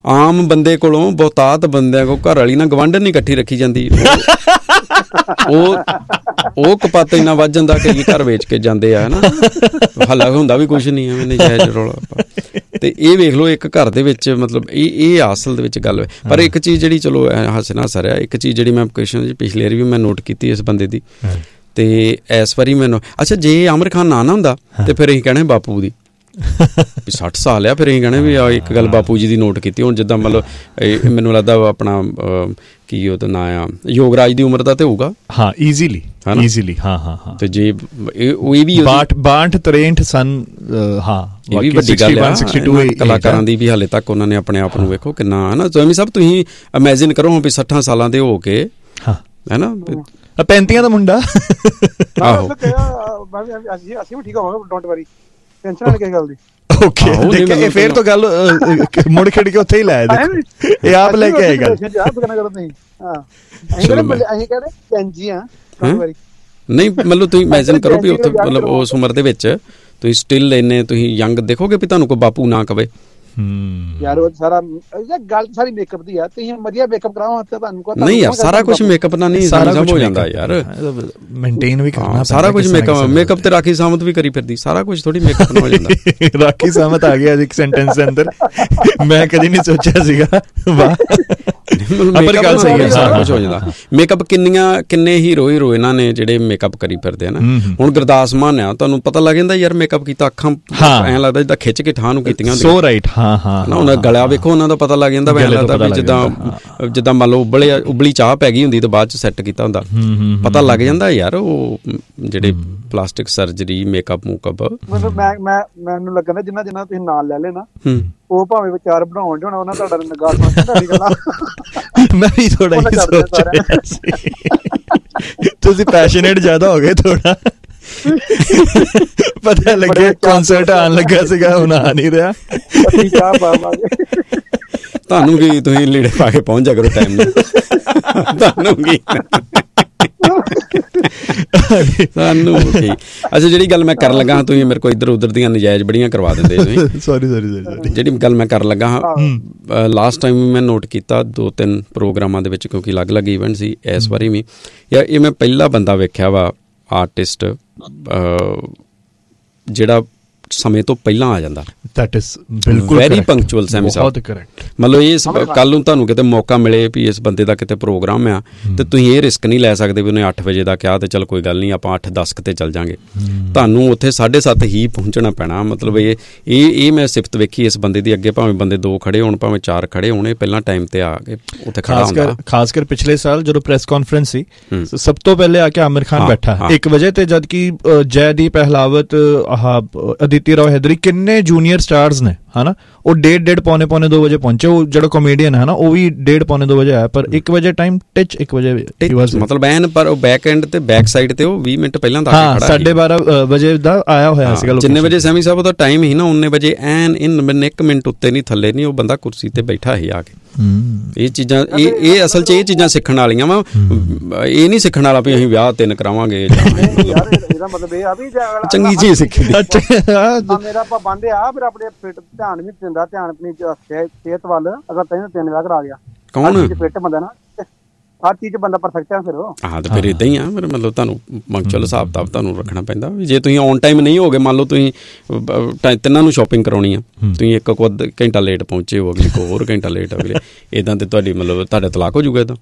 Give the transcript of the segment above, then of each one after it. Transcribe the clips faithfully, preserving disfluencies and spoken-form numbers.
ਆਮ ਬੰਦੇ ਕੋਲੋਂ ਬਹੁਤਾਤ ਬੰਦਿਆਂ ਕੋਲ ਘਰ ਵਾਲੀ ਨਾਲ ਗਵਾਂਢਣ ਨਹੀਂ ਇਕੱਠੀ ਰੱਖੀ ਜਾਂਦੀ। ਉਹ ਉਹ ਕਪੱਤ ਇੰਨਾ ਵੱਧ ਜਾਂਦਾ ਕਿ ਘਰ ਵੇਚ ਕੇ ਜਾਂਦੇ ਆ ਨਾ। ਹਾਲਾਂਕਿ ਹੁੰਦਾ ਵੀ ਕੁਛ ਨਹੀਂ ਐਵੇਂ ਨਜਾਇਜ਼ ਰੌਲਾ। ਤੇ ਇਹ ਵੇਖ ਲਓ ਇੱਕ ਘਰ ਦੇ ਵਿੱਚ ਮਤਲਬ ਇਹ ਇਹ ਅਸਲ ਦੇ ਵਿੱਚ ਗੱਲ ਹੈ। ਪਰ ਇੱਕ ਚੀਜ਼ ਜਿਹੜੀ ਚਲੋ ਹੱਸਣਾ ਹੱਸਰਿਆ, ਇੱਕ ਚੀਜ਼ ਜਿਹੜੀ ਮੈਂ ਕੁਐਸਚਨ ਪਿਛਲੇ ਵਾਰੀ ਵੀ ਮੈਂ ਨੋਟ ਕੀਤੀ ਇਸ ਬੰਦੇ ਦੀ, ਤੇ ਇਸ ਵਾਰੀ ਮੈਨੂੰ ਅੱਛਾ ਜੇ ਆਮਿਰ ਖਾਨ ਨਾ ਨਾ ਹੁੰਦਾ ਤੇ ਫਿਰ ਅਸੀਂ ਕਹਿਣਾ ਬਾਪੂ ਦੀ ਵੀ ਸੱਠ ਸਾਲ ਆ, ਫਿਰ ਅਸੀਂ ਕਹਿਣਾ ਵੀ ਆ ਇੱਕ ਗੱਲ ਬਾਪੂ ਜੀ ਦੀ ਨੋਟ ਕੀਤੀ। ਹੁਣ ਜਿੱਦਾਂ ਮਤਲਬ ਮੈਨੂੰ ਲੱਗਦਾ ਆਪਣਾ ਕੀ ਉਹਦਾ ਨਾਂ ਆ ਯੋਗਰਾਜ ਦੀ ਉਮਰ ਦਾ ਤੇ ਹੋਊਗਾ। ਹਾਂ ਈਜ਼ੀਲੀ ਈਜ਼ੀਲੀ ਹਾਂ ਹਾਂ ਹਾਂ। ਤੇ ਜੇ ਇਹ ਵੀ ਬਾਹਠ ਬਾਹਠ ਤਰੇਂਠ ਸਨ। ਹਾਂ ਇਹ ਵੀ ਵੱਡੀ ਗੱਲ ਆ ਕਲਾਕਾਰਾਂ ਦੀ ਵੀ ਹਾਲੇ ਤੱਕ ਉਹਨਾਂ ਨੇ ਆਪਣੇ ਆਪ ਨੂੰ ਵੇਖੋ ਕਿੰਨਾ ਹੈ ਨਾ। ਸਵਾਮੀ ਸਾਹਿਬ ਤੁਸੀਂ ਇਮੈਜਿਨ ਕਰੋ ਵੀ ਸੱਠਾਂ ਸਾਲਾਂ ਦੇ ਹੋ ਕੇ ਹੈ ਨਾ ਪੈਂਤੀਆਂ ਦਾ ਮੁੰਡਾ। ਆਹੋ ਅਸੀਂ ਵੀ ਠੀਕ ਹੋਵਾਂਗੇ, ਡੋਂਟ ਵਰੀ, ਟੈਨਸ਼ਨ ਨਾ ਕਿਸੇ ਗੱਲ ਦੀ। ਓਕੇ ਫੇਰ ਤਾਂ ਗੱਲ ਮੁੜ ਖਿੜ ਕੇ ਉੱਥੇ ਹੀ ਲੈ ਇਹ ਆਪ ਲੈ ਕੇ ਆਏਗਾ। ਨਹੀਂ ਮਤਲਬ ਤੁਸੀਂ ਇਮੈਜਿਨ ਕਰੋ ਵੀ ਉੱਥੇ ਮਤਲਬ ਉਸ ਉਮਰ ਦੇ ਵਿੱਚ ਤੁਸੀਂ ਸਟਿਲ ਇੰਨੇ ਤੁਸੀਂ ਯੰਗ ਦੇਖੋਗੇ ਵੀ ਤੁਹਾਨੂੰ ਕੋਈ ਬਾਪੂ ਨਾ ਕਵੇ। ਯਾਰ ਉਹ ਸਾਰਾ ਗੱਲ ਸਾਰੀ ਮੇਕਅਪ ਦੀ ਆ। ਤੁਸੀਂ ਵਧੀਆ ਮੇਕਅਪ ਕਰਾਓ ਤਾਂ ਤੁਹਾਨੂੰ ਨਹੀਂ ਯਾਰ ਸਾਰਾ ਕੁਛ ਮੇਕਅਪ ਨਾਲ ਨਹੀਂ ਸਾਰਾ ਕੁਝ ਹੋ ਜਾਂਦਾ ਯਾਰ, ਮੇਨਟੇਨ ਵੀ ਕਰਨਾ ਸਾਰਾ ਕੁਝ। ਮੇਕਅਪ ਮੇਕਅਪ ਤੇ ਰਾਖੀ ਸਾਵੰਤ ਵੀ ਕਰੀ ਫਿਰਦੀ, ਸਾਰਾ ਕੁਝ ਥੋੜੀ ਮੇਕਅਪ ਨਾਲ ਹੋ ਜਾਂਦਾ। ਰਾਖੀ ਸਾਵੰਤ ਆ ਗਿਆ ਇੱਕ ਸੈਂਟੈਂਸ ਦੇ ਅੰਦਰ, ਮੈਂ ਕਦੀ ਨਹੀਂ ਸੋਚਿਆ ਸੀਗਾ। ਵਾਹ ਪਰ ਗੱਲ ਸਹੀ ਹੈ, ਸਾਰਾ ਕੁਝ ਹੋ ਜਾਂਦਾ। ਮੇਕਅਪ ਕਿੰਨੀਆਂ ਕਿੰਨੇ ਹੀਰੋ ਹੀਰੋਇਨਾਂ ਨੇ ਜਿਹੜੇ ਮੇਕਅਪ ਕਰੀ ਫਿਰਦੇ ਆ ਨਾ। ਹੁਣ ਗੁਰਦਾਸ ਮਾਨ ਆ, ਤੁਹਾਨੂੰ ਪਤਾ ਲੱਗ ਜਾਂਦਾ ਯਾਰ ਮੇਕਅਪ ਕੀਤਾ, ਅੱਖਾਂ ਐਂ ਲੱਗਦਾ ਜਿੱਦਾਂ ਖਿੱਚ ਕੇ ਠਾਹ ਨੂੰ ਕੀਤੀਆਂ ਹੁੰਦੀਆਂ। ਸੋ ਰਾਈਟ ਹਾਂ ਹਾਂ ਨਾ ਉਹਨਾਂ ਗਲਾ ਵੇਖੋ ਉਹਨਾਂ ਦਾ ਪਤਾ ਲੱਗ ਜਾਂਦਾ। ਐਂ ਲੱਗਦਾ ਵੀ ਜਿੱਦਾਂ ਜਿੱਦਾਂ ਮੰਨ ਲਓ ਉਬਲੇ ਉਬਲੀ ਚਾਹ ਪੈ ਗਈ ਹੁੰਦੀ ਤੇ ਬਾਅਦ ਚ ਸੈੱਟ ਕੀਤਾ ਹੁੰਦਾ, ਪਤਾ ਲੱਗ ਜਾਂਦਾ ਯਾਰ। ਉਹ ਜਿਹੜੇ ਪਲਾਸਟਿਕ ਸਰਜਰੀ ਮੇਕਅਪ ਮੂਕਅਪ ਮੈਨੂੰ ਮੈਂ ਮੈਂ ਮੈਨੂੰ ਲੱਗਦਾ ਜਿੰਨਾ ਜਿੰਨਾ ਤੁਸੀਂ ਨਾਲ ਲੈ ਲੈਣਾ ਉਹ ਭਾਵੇਂ ਵਿਚਾਰ ਬਣਾਉਣ ਜਾਣਾ ਉਹਨਾਂ ਤੁਹਾਡਾ ਨਿਗਾਹ ਤੁਹਾਡੀ ਗੱਲਾਂ ਮੈਂ ਵੀ ਥੋੜਾ ਹੀ ਸੋਚ ਰਿਹਾ ਸੀ। ਤੁਸੀਂ ਪੈਸ਼ਨੇਟ ਜ਼ਿਆਦਾ ਹੋ ਗਏ ਥੋੜਾ, ਪਤਾ ਲੱਗਿਆ ਕਨਸਰਟ ਆਉਣ ਲੱਗਾ ਸੀਗਾ ਹੁਣ ਆ ਨਹੀਂ ਰਿਹਾ। ਤੁਹਾਨੂੰ ਕੀ ਤੁਸੀਂ ਲੀੜੇ ਪਾ ਕੇ ਪਹੁੰਚ ਜਾ ਕਰੋ ਟਾਈਮ ਨਾਲ, ਤੁਹਾਨੂੰ ਕੀ ਸਾਨੂੰ ਕੀ। ਅੱਛਾ ਜਿਹੜੀ ਗੱਲ ਮੈਂ ਕਰਨ ਲੱਗਾ ਤੁਸੀਂ ਮੇਰੇ ਕੋਲ ਇੱਧਰ ਉੱਧਰ ਦੀਆਂ ਨਜਾਇਜ਼ ਬੜੀਆਂ ਕਰਵਾ ਦਿੰਦੇ ਤੁਸੀਂ। ਸੌਰੀ ਸੌਰੀ ਸੌਰੀ ਜਿਹੜੀ ਗੱਲ ਮੈਂ ਕਰਨ ਲੱਗਾ ਹਾਂ ਲਾਸਟ ਟਾਈਮ ਵੀ ਮੈਂ ਨੋਟ ਕੀਤਾ ਦੋ ਤਿੰਨ ਪ੍ਰੋਗਰਾਮਾਂ ਦੇ ਵਿੱਚ, ਕਿਉਂਕਿ ਅਲੱਗ ਅਲੱਗ ਈਵੈਂਟ ਸੀ। ਇਸ ਵਾਰੀ ਵੀ ਯਾਰ ਇਹ ਮੈਂ ਪਹਿਲਾ ਬੰਦਾ ਵੇਖਿਆ ਵਾ ਆਰਟਿਸਟ ਜਿਹੜਾ ਸਮੇਂ ਤੋਂ ਪਹਿਲਾਂ ਆ ਜਾਂਦਾ। ਦੈਟ ਇਜ਼ ਬਿਲਕੁਲ ਵੈਰੀ ਪੰਕਚੁਅਲ ਸੈਮੀ ਸਾਹਿਬ। ਬਹੁਤ ਕਰੈਕਟ। ਮਤਲਬ ਇਹ ਕੱਲ ਨੂੰ ਤੁਹਾਨੂੰ ਕਿਤੇ ਮੌਕਾ ਮਿਲੇ ਵੀ ਇਸ ਬੰਦੇ ਦਾ ਕਿਤੇ ਪ੍ਰੋਗਰਾਮ ਆ ਤੇ ਤੁਸੀਂ ਇਹ ਰਿਸਕ ਨਹੀਂ ਲੈ ਸਕਦੇ ਵੀ ਉਹਨੇ ਅੱਠ ਵਜੇ ਦਾ ਕਿਹਾ ਤੇ ਚੱਲ ਕੋਈ ਗੱਲ ਨਹੀਂ ਆਪਾਂ ਅੱਠ ਦਸ ਕੁ ਤੇ ਚੱਲ ਜਾਂਗੇ। ਤੁਹਾਨੂੰ ਉੱਥੇ ਸਾਢੇ ਸੱਤ ਹੀ ਪਹੁੰਚਣਾ ਪੈਣਾ। ਮਤਲਬ ਇਹ ਇਹ ਇਹ ਮੈਂ ਸਿਫਤ ਵੇਖੀ ਇਸ ਬੰਦੇ ਦੀ। ਅੱਗੇ ਭਾਵੇਂ ਬੰਦੇ ਦੋ ਖੜੇ ਹੋਣ ਭਾਵੇਂ ਚਾਰ ਖੜੇ ਹੋਣ, ਇਹ ਪਹਿਲਾਂ ਟਾਈਮ ਤੇ ਆ ਕੇ ਉੱਥੇ ਖੜਾ ਹੁੰਦਾ। ਖਾਸ ਕਰ ਪਿਛਲੇ ਸਾਲ ਜਦੋਂ ਪ੍ਰੈਸ ਕਾਨਫਰੰਸ ਸੀ ਸਭ ਤੋਂ ਪਹਿਲੇ ਆ ਕੇ ਆਮਿਰ ਖਾਨ ਬੈਠਾ ਇੱਕ ਵਜੇ ਤੇ, ਜਦ ਕਿ ਜੈਦੀਪ ਅਹਿਲਾਵਤ ਆਹ ਅਦਿਤੀ ਰਾਓ ਹੈਦਰੀ ਕਿੰਨੇ ਜੂਨੀਅਰ ਸਟਾਰਸ ਨੇ ਹਨਾ, ਉਹ ਡੇਢ ਡੇਢ ਪੌਣੇ ਪੌਣੇ ਦੋ ਵਜੇ ਪਹੁੰਚੇ। ਉਹ ਜਿਹੜਾ ਕਾਮੇਡੀਅਨ ਹੈ ਨਾ ਉਹ ਵੀ ਡੇਢ ਪੌਣੇ ਦੋ ਵਜੇ ਆਇਆ, ਪਰ ਇੱਕ ਵਜੇ ਟਾਈਮ ਟਿਚ ਇੱਕ ਵਜੇ ਮਤਲਬ ਐਨ। ਪਰ ਉਹ ਬੈਕ ਐਂਡ ਤੇ ਬੈਕ ਸਾਈਡ ਤੇ ਉਹ ਵੀਹ ਮਿੰਟ ਪਹਿਲਾਂ ਦਾ ਹਾਂ ਸਾਢੇ ਬਾਰਾਂ ਵਜੇ ਦਾ ਆਇਆ ਹੋਇਆ ਸੀਗਾ। ਜਿੰਨੇ ਵਜੇ ਸੈਮੀ ਸਾਹਿਬ ਉਹਦਾ ਟਾਈਮ ਸੀ ਨਾ ਉਨੇ ਵਜੇ ਐਨ ਇਨ ਇੱਕ ਮਿੰਟ ਉੱਤੇ ਨਹੀਂ ਥੱਲੇ ਨਹੀਂ ਉਹ ਬੰਦਾ ਕੁਰਸੀ ਤੇ ਬੈਠਾ ਸੀ ਆ ਕੇ। ਇਹ ਚੀਜ਼ਾਂ ਇਹ ਇਹ ਅਸਲ 'ਚ ਇਹ ਚੀਜ਼ਾਂ ਸਿੱਖਣ ਵਾਲੀਆਂ ਵਾ। ਇਹ ਨਹੀਂ ਸਿੱਖਣ ਵਾਲਾ ਵੀ ਅਸੀਂ ਵਿਆਹ ਤਿੰਨ ਕਰਾਵਾਂਗੇ। ਮਤਲਬ ਇਹ ਆ ਵੀ ਚੰਗੀ ਚੀਜ਼ ਸਿੱਖੀ ਮੇਰਾ ਪਾਬੰਦ ਆ ਫਿਰ ਆਪਣੇ ਫਿੱਟ ਧਿਆਨ ਵੀ ਦਿੰਦਾ, ਧਿਆਨ ਆਪਣੀ ਸਿਹਤ ਵੱਲ। ਅਗਰ ਤੈਨੂੰ ਤਿੰਨ ਵਿਆਹ ਕਰਾ ਗਿਆ ਕੌਣ ਫਿੱਟ ਬੰਦਾ ਨਾ ਹਰ ਚੀਜ਼ ਬੰਦਾ ਪਰਫੈਕਟ ਆ ਫਿਰ ਉਹ। ਹਾਂ ਤੇ ਫਿਰ ਏਦਾਂ ਹੀ ਆ ਫਿਰ ਮਤਲਬ ਤੁਹਾਨੂੰ ਪੰਕਚੁਅਲ ਹਿਸਾਬ ਕਿਤਾਬ ਤੁਹਾਨੂੰ ਰੱਖਣਾ ਪੈਂਦਾ। ਜੇ ਤੁਸੀਂ ਔਨ ਟਾਈਮ ਨਹੀਂ ਹੋਗੇ, ਮੰਨ ਲਓ ਤੁਸੀਂ ਤਿੰਨਾਂ ਨੂੰ ਸ਼ੋਪਿੰਗ ਕਰਾਉਣੀ ਆ, ਤੁਸੀਂ ਇੱਕ ਕੋ ਅੱਧ ਘੰਟਾ ਲੇਟ ਪਹੁੰਚੇ ਹੋ, ਅਗਲੀ ਕੋ ਹੋਰ ਘੰਟਾ ਲੇਟ ਅਗਲੇ, ਏਦਾਂ ਤੇ ਤੁਹਾਡੀ ਮਤਲਬ ਤੁਹਾਡਾ ਤਲਾਕ ਹੋ ਜੂਗਾ। ਏਦਾਂ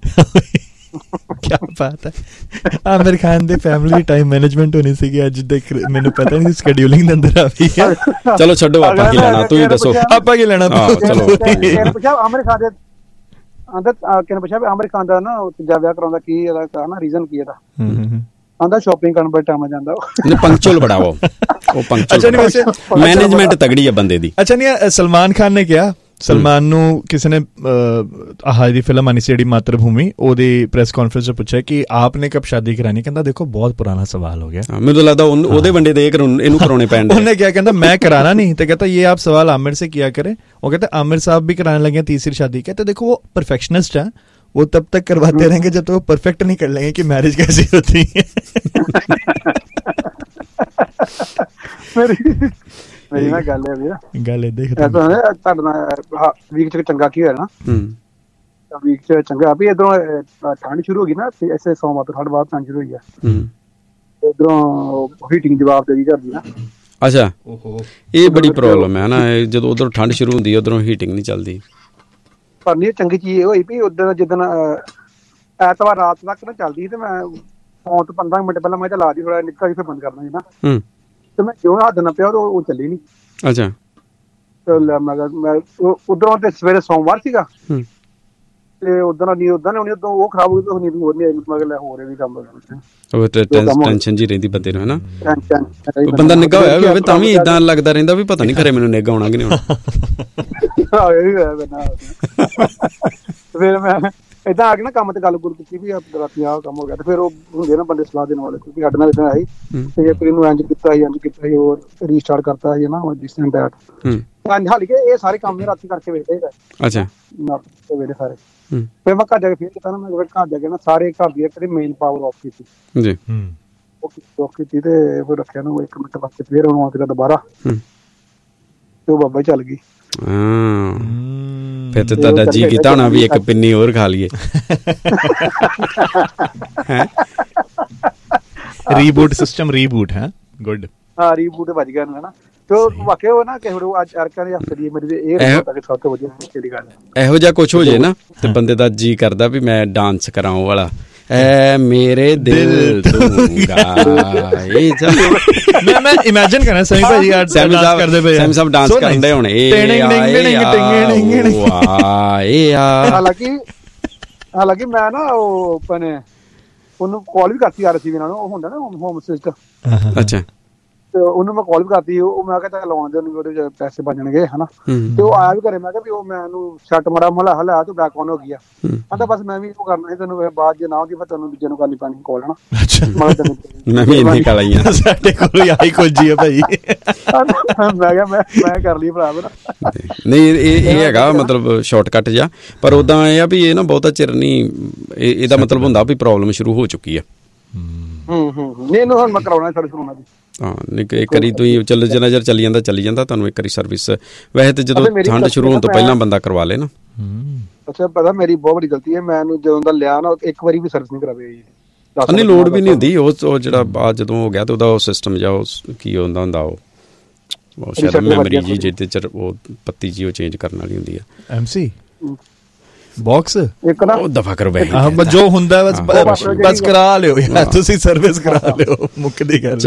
ਕਿਆ ਬਾਤ ਹੈ। ਆਮਿਰ ਖਾਨ ਦੇ ਫੈਮਿਲੀ ਟਾਈਮ ਮੈਨੇਜਮੈਂਟ ਹੋਣੀ ਸੀਗੀ ਅੱਜ ਦੇ, ਮੈਨੂੰ ਪਤਾ ਨਹੀਂ ਸਕੇਡਿਊਲਿੰਗ ਦੇ ਅੰਦਰ ਆ ਵੀ। ਚਲੋ ਛੱਡੋ ਆਪਾਂ ਕੀ ਲੈਣਾ, ਤੁਸੀਂ ਦੱਸੋ ਆਪਾਂ ਕੀ ਲੈਣਾ। ਚਲੋ ਆਮਿਰ ਖਾਨ ਦੇ ਆਂਦਾ ਕਿਹਨੇ ਪੁੱਛਿਆ ਵੀ ਆਮਿਰ ਖਾਨ ਦਾ ਨਾ ਤੀਜਾ ਵਿਆਹ ਕਰਾਉਂਦਾ ਕੀ ਇਹਦਾ ਨਾ ਰੀਜ਼ਨ ਕੀ ਇਹਦਾ? ਆਂਦਾ ਸ਼ਾਪਿੰਗ ਕਰਨ ਬੜਾ ਟਾਈਮ ਜਾਂਦਾ ਉਹ। ਪੰਕਚੁਅਲ ਬੜਾ ਉਹ ਉਹ ਪੰਕਚੁਅਲ ਮੈਨੇਜਮੈਂਟ ਤਗੜੀ ਆ ਬੰਦੇ ਦੀ। ਅੱਛਾ ਨਹੀਂ ਸਲਮਾਨ ਖਾਨ ਨੇ ਕਿਹਾ, ਸਲਮਾਨ ਨੂੰ ਕਿਸੇ ਨੇ ਆਹ ਦੀ ਫਿਲਮ ਆਣੀ ਸੀ ਜਿਹੜੀ ਮਾਤਰਭੂਮੀ, ਉਹਦੀ ਪ੍ਰੈਸ ਕਾਨਫਰੰਸ 'ਚ ਪੁੱਛਿਆ ਕਿ ਆਪ ਨੇ ਕਬ ਸ਼ਾਦੀ ਕਰਾਣੀ? ਕਹਿੰਦਾ ਦੇਖੋ ਬਹੁਤ ਪੁਰਾਣਾ ਸਵਾਲ ਹੋ ਗਿਆ, ਮੈਨੂੰ ਲੱਗਦਾ ਉਹਦੇ ਵੰਡੇ ਤੇ ਇਹਨੂੰ ਕਰਾਉਣੇ ਪੈਣ। ਉਹਨੇ ਕਿਹਾ ਕਹਿੰਦਾ मैं कराना नहीं, तो कहता ये आप सवाल आमिर से किया करें। वो कहते आमिर साहब भी कराने लगे तीसरी शादी। कहते देखो वो परफेक्शनिस्ट है, वो तब तक करवाते रहेंगे जब तक वो परफेक्ट नहीं कर लेंगे कि मैरिज कैसी होती है। ਮੇਰੀ ਨਾ ਗੱਲ ਹੈ ਵੀਰ, ਗੱਲ ਏਦਾਂ ਹੀ ਤੁਹਾਡੇ ਨਾਲ ਵੀਕ ਚ ਚੰਗਾ ਕੀ ਹੋਇਆ ਨਾ, ਵੀਕ ਚ ਚੰਗਾ ਵੀ ਇੱਧਰੋਂ ਠੰਡ ਸ਼ੁਰੂ ਹੋ ਗਈ ਨਾ, ਇਸੇ ਸੋਮਵਾਰ ਤੋਂ ਠੰਡ ਬਾਅਦ ਠੰਡ ਸ਼ੁਰੂ ਹੋਈ ਆ, ਇੱਧਰੋਂ ਹੀਟਿੰਗ ਜਵਾਬ ਦੇ ਕਰਦੀ ਨਾ। ਅੱਛਾ, ਇਹ ਬੜੀ ਪ੍ਰੋਬਲਮ ਹੈ ਨਾ, ਜਦੋਂ ਉਧਰੋਂ ਠੰਡ ਸ਼ੁਰੂ ਹੁੰਦੀ ਉਧਰੋਂ ਹੀਟਿੰਗ ਨਹੀਂ ਚੱਲਦੀ। ਪਰ ਨਹੀਂ ਚੰਗੀ ਚੀਜ਼ ਇਹ ਹੋਈ ਵੀ ਉਦੋਂ ਜਿੱਦਣ ਐਤਵਾਰ ਰਾਤ ਤੱਕ ਨਾ ਚੱਲਦੀ ਤੇ ਮੈਂ ਸੌਣ ਤੋਂ ਪੰਦਰਾਂ ਮਿੰਟ ਪਹਿਲਾਂ ਮੈਂ ਲਾ ਦੀ, ਥੋੜਾ ਨਿੱਕਾ ਜਿਹਾ ਬੰਦ ਕਰਨਾ ਸੀ ਨਾ, ਤੇ ਮੈਂ ਜਿਉਂ ਹੱਥ ਨਾ ਪਿਆ ਉਹ ਚੱਲੀ ਨੀ। ਅੱਛਾ, ਮੈਂ ਮੈਂ ਉਧਰੋਂ ਤੇ ਸਵੇਰੇ ਸੋਮਵਾਰ ਸੀਗਾ ਤੇ ਉਦੋਂ ਨੀ ਉਦਾਂ ਨੇ ਉਦੋਂ ਉਹ ਖਰਾਬ ਹੋ ਗਈ, ਨੀਂਦ ਹੋਰ ਨੀ ਆਈ, ਮਗਰ ਹੋਰ ਵੀ ਕੰਮ ਟੈਨਸ਼ਨ ਜੀ ਰਹਿੰਦੀ ਬੰਦੇ ਨੂੰ, ਹਨਾ। ਬੰਦਾ ਨਿੱਘਾ ਹੋਇਆ ਹੋਵੇ ਤਾਂ ਵੀ ਏਦਾਂ ਲੱਗਦਾ ਰਹਿੰਦਾ ਵੀ ਪਤਾ ਨੀ ਖਰੇ ਮੈਨੂੰ ਨਿੱਘਾ ਆਉਣਾ ਕਿ ਨਹੀਂ ਆਉਣਾ। ਫਿਰ ਮੈਂ ਏਦਾਂ ਆ ਕੇ ਨਾ ਕੰਮ ਤੇ ਗੱਲ ਗੁੱਲ ਕੀਤੀ ਵੀ ਰਾਤੀ ਆਹ ਕੰਮ ਹੋ ਗਿਆ, ਤੇ ਫਿਰ ਉਹ ਹੁੰਦੇ ਨਾ ਬੰਦੇ ਸਲਾਹ ਦੇਣ ਵਾਲੇ, ਕਿਉਂਕਿ ਸਾਡੇ ਨਾਲ ਏਦਾਂ ਆਈ ਤੇ ਫਿਰ ਇਹਨੂੰ ਇੰਝ ਕੀਤਾ ਸੀ ਇੰਝ ਕੀਤਾ ਸੀ ਹੋਰ ਰੀਸਟਾਰਟ ਕਰਤਾ ਸੀ ਨਾ ਜਿਸ ਦਿਨ ਡੈਟ ਹਾਲੀ ਕੇ ਇਹ ਸਾਰੇ ਕੰਮ ਰਾਤੀ ਕਰਕੇ ਵੇਖਦੇ। ਅੱਛਾ, ਵੇਲੇ ਸਾਰੇ ਫਿਰ ਮੈਂ ਘਰ ਜਾ ਕੇ ਫੇਰ ਕੀਤਾ ਨਾ, ਮੈਂ ਘਰ ਜਾ ਕੇ ਨਾ ਸਾਰੇ ਘਰ ਦੀ ਇੱਕ ਮੇਨ ਪਾਵਰ ਆਫ ਕੀਤੀ ਜੀ, ਉਹ ਆਫ ਕੀਤੀ ਤੇ ਫਿਰ ਰੱਖਿਆ ਨੂੰ ਇੱਕ ਮਿੰਟ ਵਾਸਤੇ, ਫੇਰ ਉਹਨੂੰ ਆ ਕੇ ਦੁਬਾਰਾ ਤੇ ਉਹ ਬਾਬਾ ਚੱਲ ਗਈ। ਫਿਰ ਤੇ ਤੁਹਾਡਾ ਜੀ ਕੀਤਾ ਹੋਣਾ ਵੀ ਇੱਕ ਪਿੰਨੀ ਹੋਰ ਖਾ ਲਈਏ। ਰੀਬੂਟ ਸਿਸਟਮ ਰੀਬੂਟ ਹੈ ਗੁੱਡ। ਹਾਂ, ਰੀਬੂਟ ਵੱਜ ਗਿਆ ਨਾ, ਤੇ ਵਾਕਿਆ ਉਹ ਨਾ ਕਿਸੇ ਅੱਜ ਅਰਕਾਂ ਦੇ ਹੱਥ ਦੀ ਮੇਰੀ ਇਹ ਸਭ ਤੋਂ ਵਧੀਆ ਕਿਹੜੀ ਗੱਲ ਹੈ। ਇਹੋ ਜਿਹਾ ਕੁਛ ਹੋ ਜੇ ਨਾ ਤੇ ਬੰਦੇ ਦਾ ਜੀ ਕਰਦਾ ਵੀ ਮੈਂ ਡਾਂਸ ਕਰਾਂ ਉਹ ਵਾਲਾ, ਐ ਮੇਰੇ ਦਿਲ ਦੂੰਗਾ। ਇਹ ਜਦ ਮੈਂ ਮੈਂ ਇਮੇਜਿਨ ਕਰਨਾ ਸਮੀ ਭਾਜੀ ਅੱਜ ਡਾਂਸ ਕਰਦੇ ਪਏ, ਸੈਮ ਸਾਹਿਬ ਡਾਂਸ ਕਰਦੇ ਹੋਣੇ। ਇਹ ਵਾਹ, ਇਹ ਆ ਹਾਲਾਂਕਿ ਹਾਲਾਂਕਿ ਮੈਂ ਨਾ ਉਹ ਆਪਣੇ ਉਹਨੂੰ ਕਾਲ ਵੀ ਕਰਤੀ ਆ ਰਹੀ ਸੀ ਇਹਨਾਂ ਨੂੰ, ਉਹ ਹੁੰਦਾ ਨਾ ਹੋਮ ਅਸਿਸਟ। ਅੱਛਾ, ਤੇ ਉਹਨੂੰ ਮੈਂ ਕਾਲ ਵੀ ਕਰਤੀ, ਉਹ ਮੈਂ ਕਿਹਾ ਚੱਲ ਲਾਉਣ ਦੇ ਉਹਦੇ ਚ ਪੈਸੇ ਬਚਣਗੇ ਹਨਾ, ਤੇ ਉਹ ਆਇਆ ਵੀ ਘਰੇ। ਮੈਂ ਕਿਹਾ ਵੀ ਉਹ ਮੈਨੂੰ ਛੱਟ ਮਾੜਾ ਮਲਾ ਹਲਾ ਤੂੰ ਬੈਕ ਆਨ ਹੋ ਗਈ ਆ, ਕਹਿੰਦਾ ਬਸ ਮੈਂ ਵੀ ਉਹ ਕਰਨਾ ਸੀ, ਤੈਨੂੰ ਬਾਅਦ ਜੇ ਨਾ ਹੁੰਦੀ ਫਿਰ ਤੈਨੂੰ ਦੂਜੇ ਨੂੰ ਕਰਨੀ ਪੈਣੀ ਕਾਲ ਹਨਾ। ਮੈਂ ਵੀ ਇੰਨੀ ਕਾਲ ਆਈਆਂ ਸਾਡੇ ਕੋਲ ਆਹੀ ਖੋਜੀ ਆ ਭਾਈ। ਮੈਂ ਕਿਹਾ ਮੈਂ ਮੈਂ ਕਰ ਲਈ ਭਰਾ ਮੇਰਾ। ਨਹੀਂ, ਇਹ ਇਹ ਹੈਗਾ ਮਤਲਬ ਸ਼ਾਰਟਕਟ ਜਿਹਾ, ਪਰ ਉਦਾਂ ਇਹ ਆ ਵੀ ਇਹ ਨਾ ਬਹੁਤਾ ਚਿਰ ਨਹੀਂ, ਇਹਦਾ ਮਤਲਬ ਹੁੰਦਾ ਵੀ ਪ੍ਰੋਬਲਮ ਸ਼ੁਰੂ ਹੋ ਚੁੱਕੀ ਆ। ਹੂੰ ਹੂੰ ਨਹੀਂ ਇਹਨੂੰ ਹੁਣ ਮੈਂ ਕਰਾਉਣਾ ਛੱਡ ਸ਼ੁਰੂ ਦੀ। ਹਾਂ, ਇੱਕ ਵਾਰੀ ਤੁਸੀਂ ਚੱਲ ਜਿੰਨਾ ਚਿਰ ਚੱਲੀ ਜਾਂਦਾ ਚੱਲੀ ਜਾਂਦਾ, ਤੁਹਾਨੂੰ ਇੱਕ ਵਾਰੀ ਸਰਵਿਸ ਵੈਸੇ ਤੇ ਜਦੋਂ ਠੰਡ ਸ਼ੁਰੂ ਹੋਣ ਤੋਂ ਪਹਿਲਾਂ ਬੰਦਾ ਕਰਵਾ ਲੇ ਨਾ। ਅੱਛਾ, ਪਤਾ ਮੇਰੀ ਬਹੁਤ ਵੱਡੀ ਗਲਤੀ ਹੈ, ਮੈਂ ਇਹਨੂੰ ਜਦੋਂ ਦਾ ਲਿਆ ਨਾ ਇੱਕ ਵਾਰੀ ਵੀ ਸਰਵਿਸ ਨਹੀਂ ਕਰਾਵੇ। ਨਹੀਂ, ਲੋੜ ਵੀ ਨਹੀਂ ਹੁੰਦੀ। ਉਹ ਜਿਹੜਾ ਬਾਅਦ ਜਦੋਂ ਹੋ ਗਿਆ ਤੇ ਉਹਦਾ ਉਹ ਸਿਸਟਮ ਜਾਂ ਉਹ ਕੀ ਹੁੰਦਾ ਹੁੰਦਾ ਉਹ ਸ਼ਾਇਦ ਮੈਮਰੀ ਜੀ ਜਿਹਦੇ ਚ ਉਹ ਪੱਤੀ ਜੀ ਉਹ ਚੇਂਜ ਕਰਨ ਵਾਲੀ ਹੁੰਦੀ ਆ। ਐਮ ਸੀ ਬਾਕਸ ਇੱਕ ਨਾ ਉਹ ਦਫਾ ਕਰੋ ਬਈ, ਜੋ ਹੁੰਦਾ ਬਸ ਬਸ ਕਰਾ ਲਿਓ ਯਾਰ, ਤੁਸੀਂ ਸਰਵਿਸ ਕਰਾ ਲਿਓ, ਮੁੱਕਦੀ ਗੱਲ।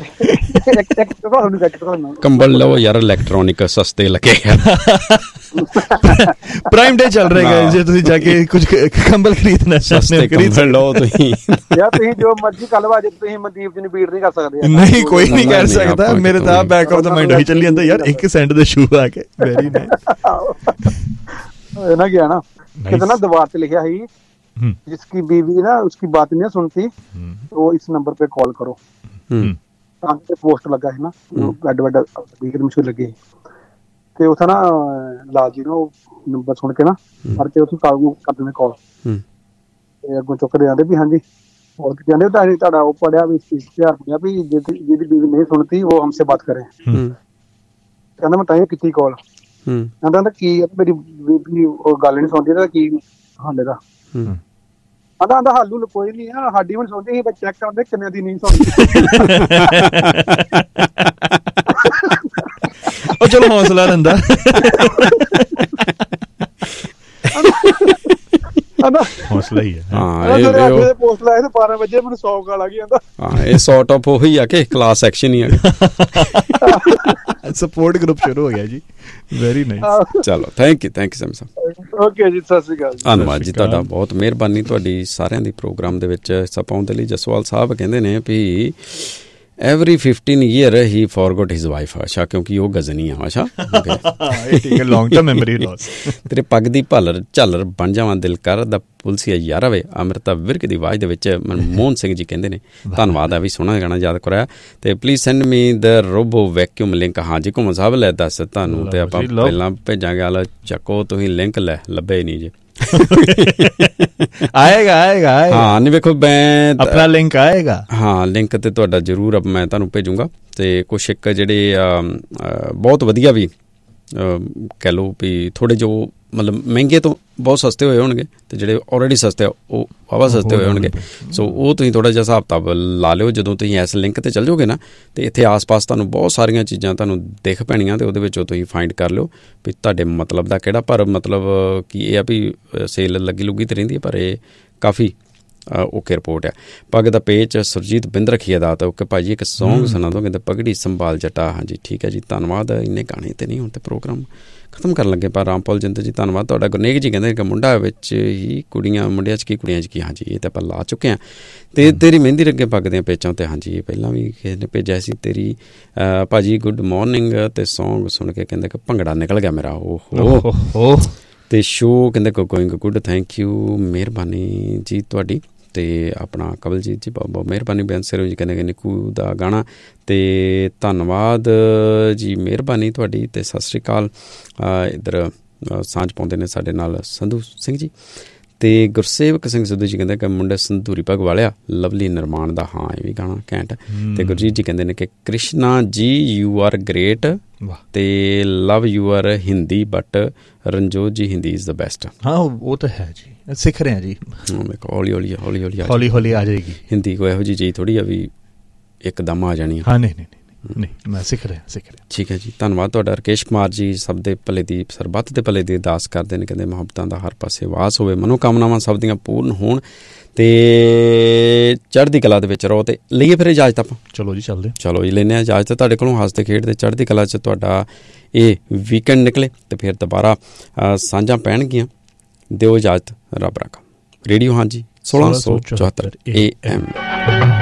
ਕੰਬਲ ਲਓ ਯਾਰ, ਇਲੈਕਟ੍ਰੋਨਿਕ ਸਸਤੇ ਲੱਗੇ। ਪ੍ਰਾਈਮ ਡੇ ਚੱਲ ਰਿਹਾ ਹੈ, ਜੇ ਤੁਸੀਂ ਜਾ ਕੇ ਕੁਝ ਕੰਬਲ ਖਰੀਦਣਾ ਚਾਹੁੰਦੇ ਹੋ ਖਰੀਦ ਲਓ ਤੁਸੀਂ। ਯਾਰ ਤੁਸੀਂ ਜੋ ਮਰਜ਼ੀ ਕੱਲ ਵਾਜੇ ਤੁਸੀਂ ਮਨਦੀਪ ਜੀ ਨੂੰ ਬੀਟ ਨਹੀਂ ਕਰ ਸਕਦੇ। ਨਹੀਂ, ਕੋਈ ਨਹੀਂ ਕਰ ਸਕਦਾ। ਮੇਰੇ ਤਾਂ ਬੈਕ ਆਫ ਦਾ ਮਾਈਂਡ ਹੋਈ ਚੱਲੀ ਜਾਂਦਾ ਯਾਰ, ਇੱਕ ਸੈਂਟ ਦੇ ਸ਼ੂ ਆ ਕੇ ਵੈਰੀ ਨਾਈਸ। ਇਹ ਨਾ ਗਿਆ ਨਾ कितना ना दीवार पे लिखा है जिसकी बीवी ना उसकी बात नहीं सुनती वो इस नंबर पे कॉल करो। पोस्ट लगा है ना, मशहूर लगी ਤੇ ਉਹ ਨਾ ਲਾਲ ਜੀ ਨੂੰ ਨੰਬਰ ਸੁਣ ਕੇ ਨਾ ਫੜ ਕੇ ਉੱਥੇ ਕਾਲ ਕਰ ਦਿੰਦੇ ਕਾਲ, ਤੇ ਅੱਗੋਂ ਚੁੱਕਦੇ ਆਂਦੇ ਵੀ ਹਾਂਜੀ और ਕਹਿੰਦੇ ਤੁਹਾਡਾ ਉਹ ਪੜਿਆ ਵੀ ਇਸ਼ਤਿਹਾਰ ਪੜਿਆ ਵੀ ਜਿਹਦੀ बीवी नहीं सुनती वो हमसे बात करे। ਕਹਿੰਦਾ ਮੈਂ ਤਾਂ ਹੀ ਕੀਤੀ ਕਾਲ। ਕਹਿੰਦਾ ਕੀ ਮੇਰੀ ਬੀਬੀ ਉਹ ਗੱਲ ਨੀ ਸੁਣਦੀ ਤਾਂ ਕੀ ਹੱਲ ਇਹਦਾ? ਕਹਿੰਦਾ ਆਂਦਾ ਹੱਲ ਕੋਈ ਨੀ ਆ, ਸਾਡੀ ਵੀ ਸੁਣਦੀ ਸੀ, ਬਸ ਚੈੱਕ ਕਰਦੇ ਕਿੰਨੇ ਦੀ ਨਹੀਂ ਸੁਣਦੀ। ਉਹ ਚਲੋ ਹੌਸਲਾ ਲੈਂਦਾ। ਹੌਸਲਾ ਹੀ ਹੈ। ਹਾਂ, ਪੋਸਟ ਲਾਏ ਤੇ ਬਾਰਾਂ ਵਜੇ ਮੈਨੂੰ ਸੌ ਕਾਲ ਆ ਗਈ। ਕਹਿੰਦਾ ਹਾਂ, ਇਹ ਸੌਟ ਆਫ ਉਹੀ ਆ ਕਿ ਕਲਾਸ ਐਕਸ਼ਨ ਹੀ ਆ। ਸਪੋਰਟ ਗਰੁੱਪ ਸ਼ੁਰੂ ਹੋ ਗਿਆ ਜੀ। Very nice. ਚਲੋ, thank you thank you Sam Sahib. Okay ਜੀ, ਸਤਿ ਸ਼੍ਰੀ ਅਕਾਲ। ਧੰਨਵਾਦ ਜੀ ਤੁਹਾਡਾ, ਬਹੁਤ ਮਿਹਰਬਾਨੀ ਤੁਹਾਡੀ ਸਾਰਿਆਂ ਦੀ ਪ੍ਰੋਗਰਾਮ ਦੇ ਵਿੱਚ ਹਿੱਸਾ ਪਾਉਣ ਦੇ ਲਈ। ਜਸਵਾਲ ਸਾਹਿਬ ਕਹਿੰਦੇ ਨੇ ਵੀ ਐਵਰੀ ਫਿਫਟੀਨ ਈਅਰ ਹੀ ਫੋਰਗੋਟ ਹਿਜ਼ ਵਾਈਫ। ਅੱਛਾ, ਕਿਉਂਕਿ ਉਹ ਗਜ਼ਨੀ ਆ। ਅੱਛਾ, ਲੌਂਗ ਟਰਮ ਮੈਮਰੀ ਲਾਸ। ਤੇਰੇ ਪੱਗ ਦੀ ਭਾਲਰ ਝਾਲਰ ਬਣ ਜਾਵਾਂ ਦਿਲ ਕਰਦਾ ਪੁਲਸੀਆ ਯਾਰਾ ਵੇ। ਅੰਮ੍ਰਿਤਾ ਵਿਰਕ ਦੀ ਆਵਾਜ਼ ਦੇ ਵਿੱਚ ਮਨਮੋਹਨ ਸਿੰਘ ਜੀ ਕਹਿੰਦੇ ਨੇ ਧੰਨਵਾਦ ਆ ਵੀ ਸੋਹਣਾ ਗਾਣਾ ਯਾਦ ਕਰਾਇਆ। ਤੇ please send me the robo vacuum link. ਹਾਂ ਜੀ, ਘੁੰਮਣ ਸਾਹਿਬ ਲੈ ਦੱਸ ਤੁਹਾਨੂੰ ਤੇ ਆਪਾਂ ਪਹਿਲਾਂ ਭੇਜਾਂਗੇ। ਆਲਾ ਚੱਕੋ ਤੁਸੀਂ ਲਿੰਕ ਲੈ, ਲੱਭੇ ਨਹੀਂ ਜੀ। ਆਏਗਾ ਆਏਗਾ ਹਾਂ ਨਹੀਂ ਵੇਖੋ ਮੈਂ ਆਪਣਾ ਲਿੰਕ ਆਏਗਾ ਹਾਂ ਲਿੰਕ ਤੇ ਤੁਹਾਡਾ ਜ਼ਰੂਰ ਮੈਂ ਤੁਹਾਨੂੰ ਭੇਜੂੰਗਾ ਤੇ ਕੁਛ ਇੱਕ ਜਿਹੜੇ ਬਹੁਤ ਵਧੀਆ ਵੀ ਕਹਿ ਲਓ ਵੀ ਥੋੜ੍ਹੇ ਜੋ ਮਤਲਬ ਮਹਿੰਗੇ ਤੋਂ ਬਹੁਤ ਸਸਤੇ ਹੋਏ ਹੋਣਗੇ ਤੇ ਜਿਹੜੇ ਆਲਰੇਡੀ ਸਸਤੇ ਉਹ ਵਾਹਵਾ ਸਸਤੇ ਹੋਏ ਹੋਣਗੇ ਸੋ ਉਹ ਤੁਸੀਂ ਥੋੜ੍ਹਾ ਜਿਹਾ ਹਿਸਾਬ ਕਿਤਾਬ ਲਾ ਲਿਓ ਜਦੋਂ ਤੁਸੀਂ ਇਸ ਲਿੰਕ ਤੇ ਚੱਲ ਜਾਓਗੇ ਨਾ ਤੇ ਇੱਥੇ ਆਸ-ਪਾਸ ਤੁਹਾਨੂੰ ਬਹੁਤ ਸਾਰੀਆਂ ਚੀਜ਼ਾਂ ਤੁਹਾਨੂੰ ਦਿਖ ਪੈਣੀਆਂ ਤੇ ਉਹਦੇ ਵਿੱਚੋਂ ਤੁਸੀਂ ਫਾਈਂਡ ਕਰ ਲਿਓ ਵੀ ਤੁਹਾਡੇ ਮਤਲਬ ਦਾ ਕਿਹੜਾ ਪਰ ਮਤਲਬ ਕਿ ਇਹ ਆ ਵੀ ਸੇਲ ਲੱਗੀ ਲੁੱਗੀ ਤੇ ਰਹਿੰਦੀ ਹੈ ਪਰ ਇਹ ਕਾਫੀ ਓਕੇ ਰਿਪੋਰਟ ਆ। ਪੱਗ ਦਾ ਪੇਚ ਸੁਰਜੀਤ ਬਿੰਦ ਰੱਖੀਏ ਦਾ ਤਾਂ ਓਕੇ ਭਾਅ ਜੀ ਇੱਕ ਸੌਂਗ ਸੁਣਾ ਦੋ ਕਹਿੰਦੇ ਪਗੜੀ ਸੰਭਾਲ ਜੱਟਾ। ਹਾਂਜੀ ਠੀਕ ਹੈ ਜੀ ਧੰਨਵਾਦ। ਇੰਨੇ ਗਾਣੇ ਤੇ ਨਹੀਂ ਹੁਣ ਤੇ ਪ੍ਰੋਗਰਾਮ ਖਤਮ ਕਰਨ ਲੱਗੇ ਪਰ ਰਾਮਪਾਲ ਜਿੰਦ ਜੀ ਧੰਨਵਾਦ ਤੁਹਾਡਾ। ਗੁਰਨੇਕ ਜੀ ਕਹਿੰਦੇ ਕਿ ਮੁੰਡਾ ਵਿੱਚ ਹੀ ਕੁੜੀਆਂ ਮੁੰਡਿਆਂ 'ਚ ਕੀ ਕੁੜੀਆਂ 'ਚ ਕੀ। ਹਾਂਜੀ ਇਹ ਤਾਂ ਆਪਾਂ ਲਾ ਚੁੱਕੇ ਹਾਂ ਅਤੇ ਤੇਰੀ ਮਹਿੰਦੀ ਰੱਗੇ ਪੱਗ ਦੀਆਂ ਪੇਚਾਂ 'ਤੇ। ਹਾਂਜੀ ਇਹ ਪਹਿਲਾਂ ਵੀ ਕਿਸੇ ਨੇ ਭੇਜਿਆ ਸੀ। ਤੇਰੀ ਭਾਅ ਜੀ ਗੁੱਡ ਮੋਰਨਿੰਗ ਅਤੇ ਸੌਂਗ ਸੁਣ ਕੇ ਕਹਿੰਦੇ ਕਿ ਭੰਗੜਾ ਨਿਕਲ ਗਿਆ ਮੇਰਾ। ਓਹੋ ਹੋ ਅਤੇ ਸ਼ੋਅ ਕਹਿੰਦੇ ਗੋਇੰਗ ਗੁੱਡ ਥੈਂਕ ਯੂ ਮਿਹਰਬਾਨੀ ਜੀ ਤੁਹਾਡੀ। ਅਤੇ ਆਪਣਾ ਕਵਲਜੀਤ ਜੀ ਬਹੁਤ ਬਹੁਤ ਮਿਹਰਬਾਨੀ। ਬੇਅੰਤ ਸਿਰੋਂ ਜੀ ਕਹਿੰਦੇ ਕਿ ਨਿੱਕੂ ਦਾ ਗਾਣਾ ਅਤੇ ਧੰਨਵਾਦ ਜੀ ਮਿਹਰਬਾਨੀ ਤੁਹਾਡੀ ਅਤੇ ਸਤਿ ਸ਼੍ਰੀ ਅਕਾਲ। ਇੱਧਰ ਸਾਂਝ ਪਾਉਂਦੇ ਨੇ ਸਾਡੇ ਨਾਲ ਸੰਧੂ ਸਿੰਘ ਜੀ ਅਤੇ ਗੁਰਸੇਵਕ ਸਿੰਘ ਸਿੱਧੂ ਜੀ ਕਹਿੰਦੇ ਕਿ ਮੁੰਡੇ ਸੰਧੂਰੀ ਪੱਗ ਵਾਲਿਆ ਲਵਲੀ ਨਿਰਮਾਣ ਦਾ। ਹਾਂ ਇਹ ਵੀ ਗਾਣਾ ਘੈਂਟ। ਅਤੇ ਗੁਰਜੀਤ ਜੀ ਕਹਿੰਦੇ ਨੇ ਕਿ ਕ੍ਰਿਸ਼ਨਾ ਜੀ ਯੂ ਆਰ ਗ੍ਰੇਟ ਅਤੇ love you are Hindi but Ranjot ਜੀ ਹਿੰਦੀ ਇਜ਼ ਦਾ ਬੈਸਟ। ਹਾਂ ਉਹ ਤਾਂ ਹੈ ਜੀ ਸਿੱਖ ਰਹੇ ਜੀ ਹੌਲੀ ਹੌਲੀ ਹੌਲੀ ਹੌਲੀ ਹੌਲੀ ਹੌਲੀ ਆ ਜਾਏਗੀ ਹਿੰਦੀ। ਕੋਈ ਇਹੋ ਜਿਹੀ ਚੀਜ਼ ਥੋੜ੍ਹੀ ਆ ਵੀ ਇੱਕਦਮ ਆ ਜਾਣੀ। ਹਾਂ ਨਹੀਂ ਨਹੀਂ ਨਹੀਂ ਮੈਂ ਸਿੱਖ ਰਿਹਾ ਸਿੱਖ ਰਿਹਾ। ਠੀਕ ਹੈ ਜੀ ਧੰਨਵਾਦ ਤੁਹਾਡਾ। ਰਕੇਸ਼ ਕੁਮਾਰ ਜੀ ਸਭ ਦੇ ਭਲੇ ਦੀ ਸਰਬੱਤ ਦੇ ਭਲੇ ਦੀ ਅਰਦਾਸ ਕਰਦੇ ਨੇ ਕਹਿੰਦੇ ਮੁਹੱਬਤਾਂ ਦਾ ਹਰ ਪਾਸੇ ਵਾਸ ਹੋਵੇ ਮਨੋਕਾਮਨਾਵਾਂ ਸਭ ਦੀਆਂ ਪੂਰਨ ਹੋਣ ਅਤੇ ਚੜ੍ਹਦੀ ਕਲਾ ਦੇ ਵਿੱਚ ਰਹੋ। ਅਤੇ ਲਈਏ ਫਿਰ ਇਜਾਜ਼ਤ ਆਪਾਂ। ਚਲੋ ਜੀ ਚੱਲਦੇ ਚਲੋ ਜੀ ਲੈਂਦੇ ਹਾਂ ਇਜਾਜ਼ਤ ਤੁਹਾਡੇ ਕੋਲੋਂ। ਹੱਸਦੇ ਖੇਡਦੇ ਚੜ੍ਹਦੀ ਕਲਾ 'ਚ ਤੁਹਾਡਾ ਇਹ ਵੀਕਐਂਡ ਨਿਕਲੇ ਅਤੇ ਫਿਰ ਦੁਬਾਰਾ ਸਾਂਝਾਂ ਪੈਣਗੀਆਂ। ਦਿਓ ਇਜਾਜ਼ਤ ਰੱਬ ਰਾਖਾ। ਰੇਡੀਓ ਹਾਂਜੀ ਸੋਲਾਂ ਸੌ ਚੁਹੱਤਰ ਏ ਐਮ।